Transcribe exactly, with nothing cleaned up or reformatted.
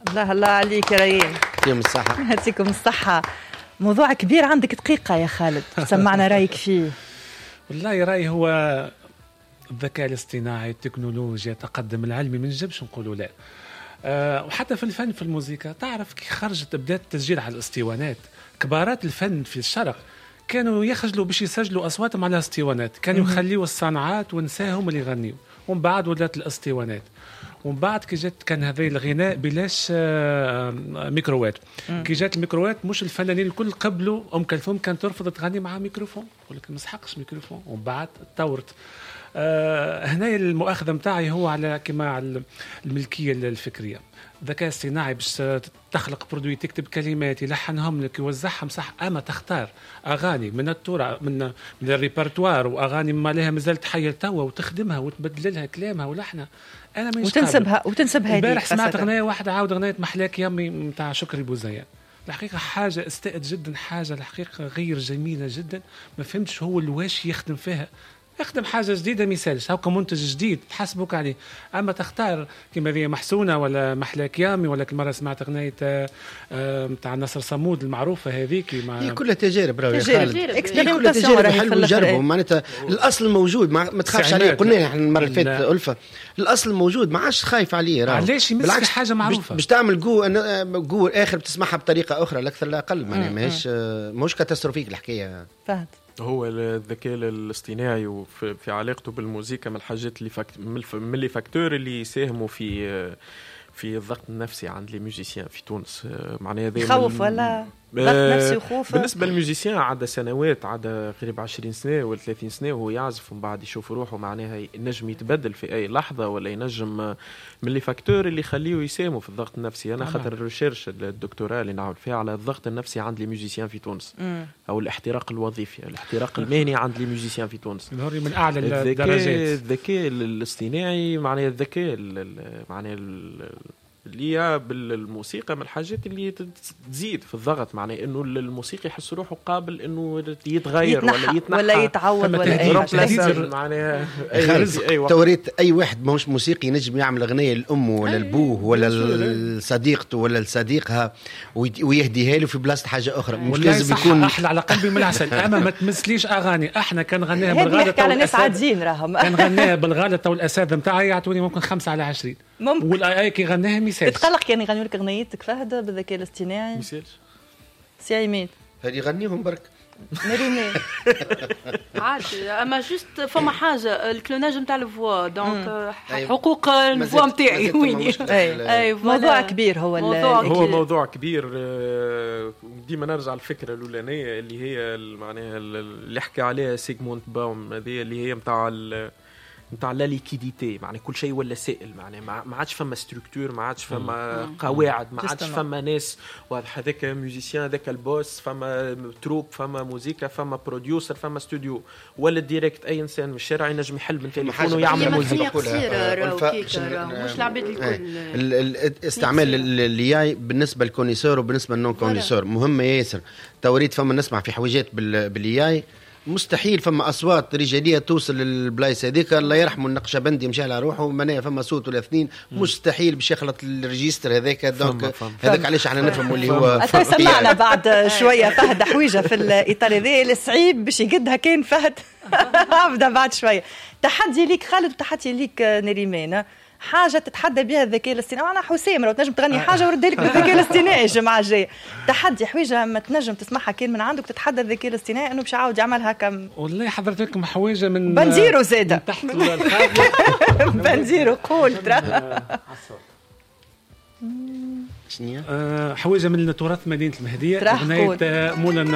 الله الله عليك يا ريان. يعطيكم الصحة. يعطيكم الصحة. موضوع كبير عندك دقيقة يا خالد سمعنا رأيك فيه. والله رأيي هو الذكاء الاصطناعي، التكنولوجيا، التقدم العلمي، من جبش نقولوا لا. أه وحتى في الفن في الموسيقى تعرف كي خرجت بدات التسجيل على الاسطوانات. كبارات الفن في الشرق كانوا يخجلوا باش يسجلوا اصواتهم على اسطوانات، كانوا يخليوا الصنعات ونساهم اللي يغنيوا، ومن بعد ولات الاسطوانات. ومن بعد كي جات كان هذا الغناء بلاش ميكرووات. كي جات الميكرووات مش الفنانين الكل قبلوا ام كلثوم كانت ترفض تغني مع ميكروفون، يقول لك ما يسحقش ميكروفون. ومن بعد تطورت. آه هنا المؤاخذه نتاعي هو على كما على الملكيه الفكريه. الذكاء الصناعي باش تخلق برودوي، تكتب كلمات يلحنهم لك يوزعهم صح، اما تختار اغاني من التراث من من الريبرتوار واغاني ما لها مازال تحير توا وتخدمها وتبدل لها كلامها ولحنها. انا مش وتنسبها وتنسبها هذه. امبارح سمعت اغنيه واحده عاود اغنيه محلاك يمي نتاع شكري بوزيان، الحقيقه حاجه استاءت جدا، حاجه الحقيقه غير جميله جدا. ما فهمتش هو الواش يخدم فيها، يخدم حاجه جديده ما يسالش هاكا منتج جديد تحسبوك عليه. اما تختار كيما ذي محسونه ولا محلاك يامي ولا كل مره سمعت اغنيه نتاع نصر صمود المعروفه هذيك مع هي كلها تجارب راهي يا خالد. كلها تجارب حلو نجربوا معناتها. الاصل موجود ما, ما تخافش عليه. قلنا احنا المره اللي فاتت ألفة الاصل موجود ما عادش خايف عليه راهو. علاش بالعكس حاجه معروفه باش تعمل جو جو اخر بتسمعها بطريقه اخرى لا اكثر لا اقل. معناها ماهيش ماهوش كاتاستروفيك الحكايه. فهد هو الذكاء الاصطناعي وفي في علاقته بالموسيقى من الحاجات اللي فاكت من اللي فاكتور اللي يساهموا في في الضغط النفسي عند لي ميوزيسيان في تونس. معناها هذا خوف ولا ضغط نفسي وخوف. بالنسبه للميوزيسيان عدا سنوات، عدا قريب عشرين سنه ولا ثلاثين سنه وهو يعزف ومن بعد يشوف روحه معناها ينجم يتبدل في اي لحظه ولا ينجم من لي فاكتور اللي يخليه يساهموا في الضغط النفسي. انا خاطر الريشيرش الدكتوراه اللي نعمل فيها على الضغط النفسي عند لي ميوزيسيان في تونس م. او الاحتراق الوظيفي الاحتراق المهني عند لي ميوزيسيان في تونس من اعلى الدرجات. الذكاء الاصطناعي معناها الذكاء معناها اللي بالموسيقى من الحاجات اللي تزيد في الضغط. معناه انه الموسيقى يحس روحه قابل انه يتغير ولا يتنحى ولا يتعوض ولا اي حاجه. معناها اي توريت اي واحد ماهوش موسيقي ينجم يعمل اغنيه لامه ولا لبوه ولا لصديقته ولا لصديقها ويهديها له في بلاصه حاجه اخرى. مش لازم يكون احلى على قلبي من العسل. اما ما تمثليش اغاني احنا كان غناها بالغلط على ناس عاديين راهم كان غناها بالغلط والاساتذه نتاعي يعطوني ممكن خمسة على عشرين ممكن. والاي اي كي غناها ميسالش. تتقلق كان يغنوا لك اغنيتك فهد بالذكاء الاصطناعي؟ ميسالش سي عماد هذه يغنيهم برك مريمي عادي. اما جوست فما حاجه الكلوناج نتاع الفوا دونك حقوق الفوا نتاعي وين. اي موضوع كبير. هو موضوع هو كبير. موضوع كبير. ديما نرجع الفكره الاولانيه اللي هي معناها اللي حكى عليها سيغموند باوم هذه اللي هي نتاع نتاع لا ليكيديتي. معناها كل شيء ولا سائل. معناها ما عادش فما ستركتور ما عادش فما قواعد ما عادش فما ناس وهذاك ميوزيسيان هذاك البوس فما تروب فما موسيقى فما بروديوسر فما استوديو ولا ديريكت. اي انسان من الشارع ينجم يحل من تليفونه ويعمل موسيقى. مش العباد الكل. استعمال الاي بالنسبه للكونيسور وبالنسبه للنون كونيسور مهمه ياسر. توريد فما نسمع في حويجات بالاي مستحيل فما اصوات رجاليه توصل للبلايص هذيك. الله يرحمه النقشبندي مشى على روحه منايا فما صوت ولا اثنين مستحيل باش يخلط الريجستر هذاك. دونك هذاك علاش احنا نفهموا اللي هو سمعنا بعد شويه فهد حويجه في الاطار هذا الصعيب باش يقدها كان فهد ابدا بعد شويه. تحدي ليك خالد وتحدي ليك نريمان. حاجه تتحدى بها الذكاء الاصطناعي. انا حسام لو تنجم تغني حاجه وردها لك بالذكاء الاصطناعي الجمعه الجايه. تحدي حويجه ما تنجم تسمعها كان من عندك تتحدى الذكاء الاصطناعي انه باش يعاود يعملها كم. والله حضرت لكم حويجه من بنزيرو زاده من تحت الخاوه بنزيرو قول ترى شنو حويجه من تراث مدينه المهديه اغنيه مولانا